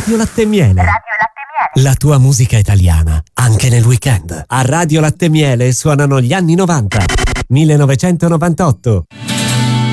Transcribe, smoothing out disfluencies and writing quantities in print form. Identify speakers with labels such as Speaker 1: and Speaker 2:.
Speaker 1: Radio Latte e Miele.
Speaker 2: Radio Latte e Miele.
Speaker 1: La tua musica italiana, anche nel weekend. A Radio Latte e Miele suonano gli anni 90. 1998.